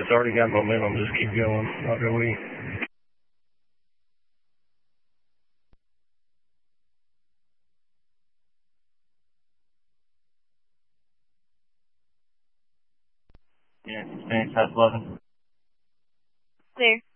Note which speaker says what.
Speaker 1: it's already got momentum. Just keep going. Not really.
Speaker 2: Yeah, Phoenix has 11.
Speaker 3: Clear.